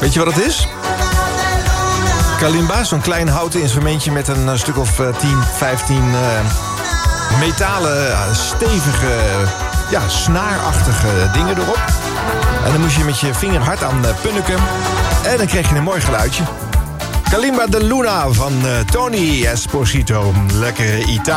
Weet je wat het is? Kalimba, zo'n klein houten instrumentje met een stuk of 10, 15 metalen, stevige, snaarachtige dingen erop. En dan moest je met je vinger hard aan punniken. En dan kreeg je een mooi geluidje. Kalimba de Luna van Tony Esposito. Lekkere Italië.